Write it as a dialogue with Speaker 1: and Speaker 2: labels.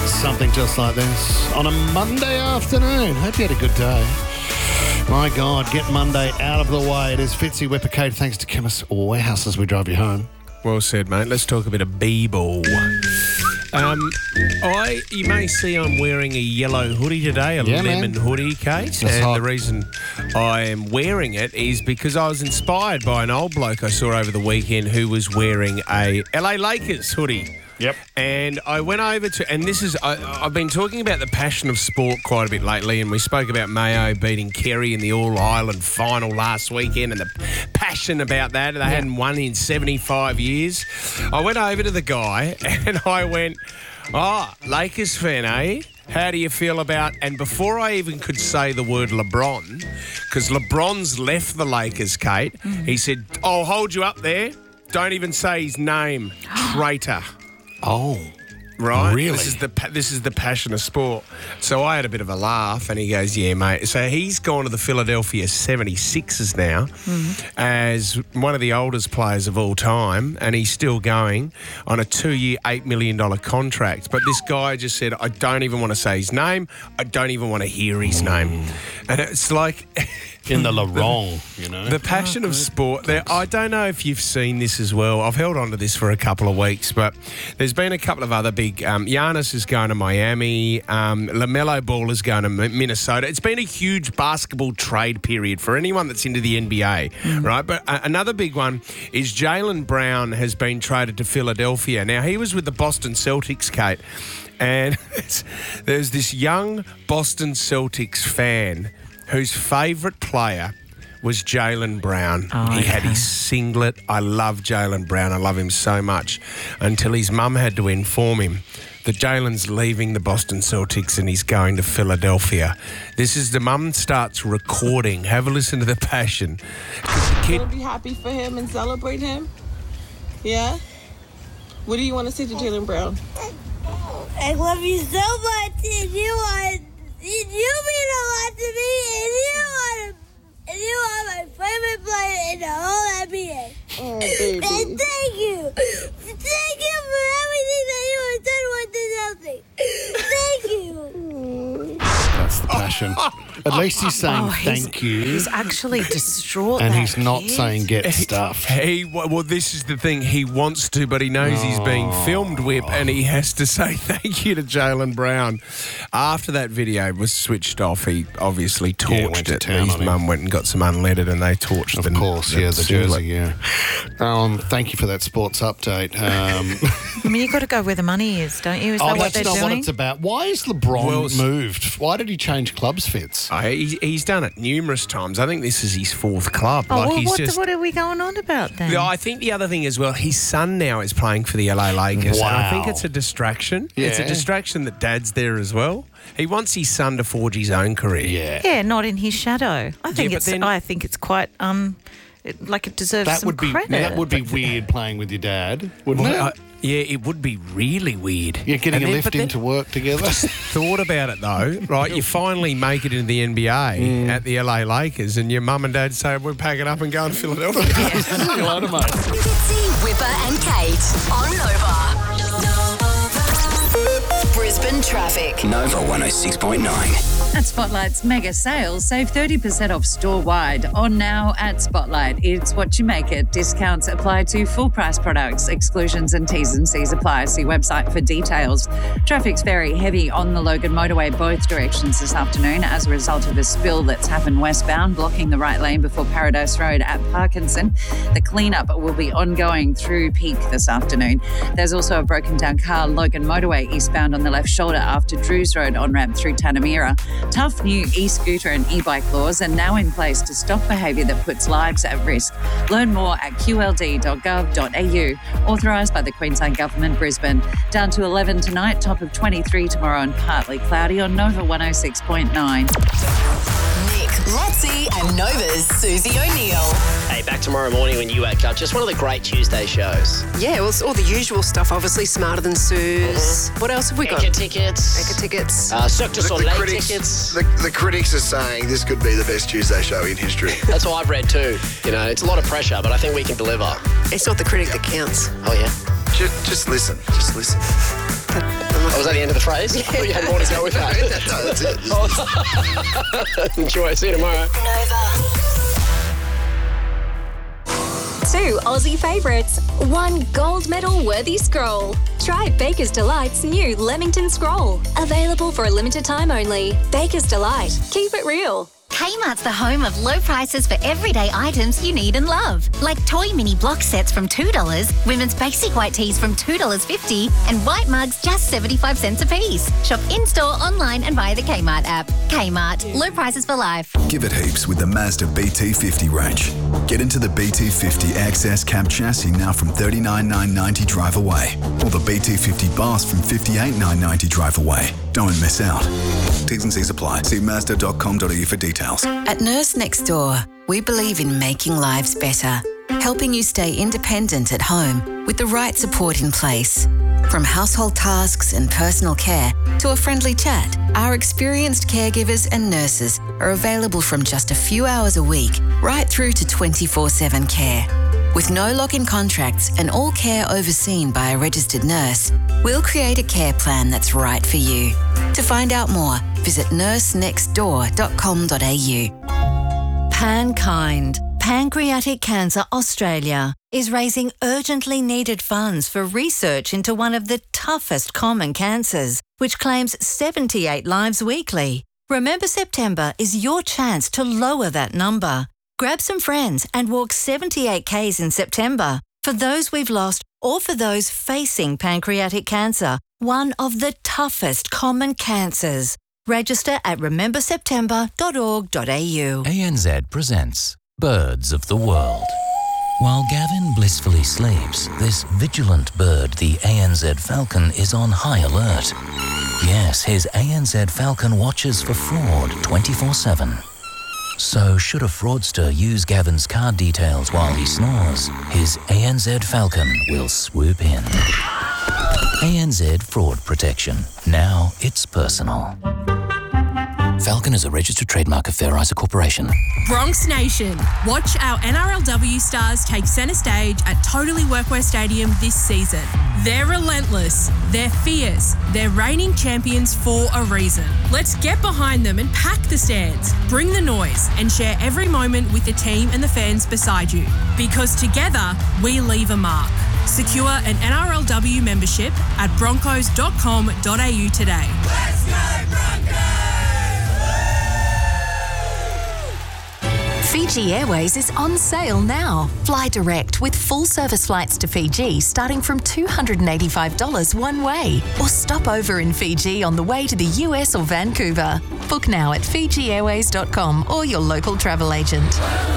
Speaker 1: Something just like this on a Monday afternoon. Hope you had a good day. My God, get Monday out of the way. It is Fitzy Whippercade, thanks to Chemist Warehouse as we drive you home.
Speaker 2: Well said, mate. Let's talk a bit of b-ball. You may see I'm wearing a yellow hoodie today, lemon hoodie, Kate.
Speaker 1: That's
Speaker 2: and
Speaker 1: hot.
Speaker 2: The reason I am wearing it is because I was inspired by an old bloke I saw over the weekend who was wearing a LA Lakers hoodie.
Speaker 1: Yep.
Speaker 2: And I went over to, and this is, I've been talking about the passion of sport quite a bit lately, and we spoke about Mayo beating Kerry in the All-Ireland final last weekend and the passion about that. They hadn't won in 75 years. I went over to the guy and I went, Lakers fan, eh? How do you feel about... And before I even could say the word LeBron, because LeBron's left the Lakers, Kate, he said, I'll hold you up there. Don't even say his name. Traitor.
Speaker 1: Oh,
Speaker 2: right?
Speaker 1: Really?
Speaker 2: This is the passion of sport. So I had a bit of a laugh, and he goes, "Yeah, mate." So he's gone to the Philadelphia 76ers now as one of the oldest players of all time, and he's still going on a 2-year, $8 million contract. But this guy just said, "I don't even want to say his name. I don't even want to hear his name," and it's like.
Speaker 1: In the Larong, you know.
Speaker 2: The passion of sport. I don't know if you've seen this as well. I've held on to this for a couple of weeks, but there's been a couple of other big... Giannis is going to Miami. LaMelo Ball is going to Minnesota. It's been a huge basketball trade period for anyone that's into the NBA, right? But another big one is Jaylen Brown has been traded to Philadelphia. Now, he was with the Boston Celtics, Kate, and there's this young Boston Celtics fan whose favourite player was Jaylen Brown. He had his singlet. I love Jaylen Brown. I love him so much. Until his mum had to inform him that Jaylen's leaving the Boston Celtics and he's going to Philadelphia. This is the mum starts recording. Have a listen to the passion.
Speaker 3: You'll be happy for him and celebrate him? Yeah? What do you want to say to Jaylen Brown?
Speaker 4: I love you so much, and you mean a lot to me, and you are my favorite player in the whole NBA.
Speaker 3: Oh, baby.
Speaker 4: And thank you. Thank you for everything that you have done with the Celtics. Thank you.
Speaker 1: That's the passion. At least he's saying thank you.
Speaker 5: He's actually distraught.
Speaker 1: And
Speaker 5: that
Speaker 1: he's not
Speaker 5: kid.
Speaker 1: saying get stuffed.
Speaker 2: Well, this is the thing. He wants to, but he knows he's being filmed, Whip, and he has to say thank you to Jaylen Brown. After that video was switched off, he obviously torched
Speaker 1: went to
Speaker 2: it.
Speaker 1: town
Speaker 2: His
Speaker 1: on him.
Speaker 2: mum went and got some unleaded, and they torched
Speaker 1: Of
Speaker 2: the
Speaker 1: course, the
Speaker 2: singlet.
Speaker 1: jersey, yeah. Thank you for that sports update.
Speaker 5: I mean, you've got to go where the money is, don't you? Is that what
Speaker 1: that's
Speaker 5: they're
Speaker 1: not
Speaker 5: doing?
Speaker 1: what it's about. Why is LeBron moved? Why did he change clubs, Fitz?
Speaker 2: He's done it numerous times. I think this is his fourth club.
Speaker 5: What are we going on about then?
Speaker 2: I think the other thing as well, his son now is playing for the LA Lakers.
Speaker 1: Wow.
Speaker 2: And I think it's a distraction.
Speaker 1: Yeah.
Speaker 2: It's a distraction that Dad's there as well. He wants his son to forge his own career.
Speaker 5: Yeah, not in his shadow. I think I think it's quite it deserves some credit.
Speaker 1: That would be weird playing with your dad, wouldn't it?
Speaker 2: Yeah, it would be really weird.
Speaker 1: You're getting a lift into work together.
Speaker 2: Thought about it though, right? You finally make it into the NBA at the LA Lakers, and your mum and dad say we're packing up and going to Philadelphia.
Speaker 1: See you later, mate.
Speaker 6: Fitzy, Whipper and Kate on Nova. Brisbane traffic.
Speaker 7: Nova 106.9.
Speaker 8: At Spotlight's mega sale, save 30% off store-wide. On now at Spotlight. It's what you make it. Discounts apply to full-price products. Exclusions and T's and C's apply. See website for details. Traffic's very heavy on the Logan motorway both directions this afternoon as a result of a spill that's happened westbound, blocking the right lane before Paradise Road at Parkinson. The cleanup will be ongoing through peak this afternoon. There's also a broken down car, Logan motorway eastbound on the left shoulder after Drews Road on-ramp through Tanamira. Tough new e-scooter and e-bike laws are now in place to stop behaviour that puts lives at risk. Learn more at qld.gov.au. Authorised by the Queensland Government, Brisbane. Down to 11 tonight, top of 23 tomorrow and partly cloudy on Nova 106.9.
Speaker 6: Nick, Lotzie and Nova's Susie O'Neill.
Speaker 9: Hey, back tomorrow morning when you wake up. Just one of the great Tuesday shows.
Speaker 10: Yeah, well, it's all the usual stuff, obviously. Smarter Than Suze. What else have we got?
Speaker 9: Eka tickets.
Speaker 10: Eka tickets.
Speaker 9: Cirque du Soleil tickets.
Speaker 11: The critics are saying this could be the best Tuesday show in history.
Speaker 9: That's what I've read too. You know, it's a lot of pressure, but I think we can deliver.
Speaker 10: It's not the critic that counts.
Speaker 9: Oh, yeah?
Speaker 11: Just listen. Just listen.
Speaker 10: I'm
Speaker 9: Oh, was that the end of the phrase? I thought you had more to go with that.
Speaker 11: That's it.
Speaker 9: Enjoy. See you tomorrow.
Speaker 6: Nova. 2 Aussie favourites, 1 gold medal worthy scroll. Try Baker's Delight's new Leamington Scroll. Available for a limited time only. Baker's Delight. Keep it real.
Speaker 12: Kmart's the home of low prices for everyday items you need and love. Like toy mini block sets from $2, women's basic white tees from $2.50, and white mugs just 75 cents a piece. Shop in-store, online and via the Kmart app. Kmart. Low prices for life.
Speaker 13: Give it heaps with the Mazda BT50 range. Get into the BT50 XS cab chassis now from $39,990 drive away. Or the BT50 Boss from $58,990 drive away. Don't miss out. T's and C's apply. See Mazda.com.au for details.
Speaker 14: At Nurse Next Door, we believe in making lives better, helping you stay independent at home with the right support in place. From household tasks and personal care to a friendly chat, our experienced caregivers and nurses are available from just a few hours a week right through to 24/7 care. With no lock-in contracts and all care overseen by a registered nurse, we'll create a care plan that's right for you. To find out more, visit nursenextdoor.com.au.
Speaker 15: PanKind, Pancreatic Cancer Australia, is raising urgently needed funds for research into one of the toughest common cancers, which claims 78 lives weekly. Remember September is your chance to lower that number. Grab some friends and walk 78 Ks in September for those we've lost or for those facing pancreatic cancer, one of the toughest common cancers. Register at rememberseptember.org.au.
Speaker 16: ANZ presents Birds of the World. While Gavin blissfully sleeps, this vigilant bird, the ANZ falcon, is on high alert. Yes, his ANZ falcon watches for fraud 24/7. So should a fraudster use Gavin's card details while he snores, his ANZ falcon will swoop in. ANZ Fraud Protection. Now it's personal. Falcon is a registered trademark of Fair Isa Corporation.
Speaker 17: Bronx Nation, watch our NRLW stars take centre stage at Totally Workwear Stadium this season. They're relentless, they're fierce, they're reigning champions for a reason. Let's get behind them and pack the stands, bring the noise, and share every moment with the team and the fans beside you. Because together, we leave a mark. Secure an NRLW membership at broncos.com.au today.
Speaker 18: Let's go Broncos!
Speaker 19: Fiji Airways is on sale now. Fly direct with full service flights to Fiji starting from $285 one way. Or stop over in Fiji on the way to the US or Vancouver. Book now at FijiAirways.com or your local travel agent.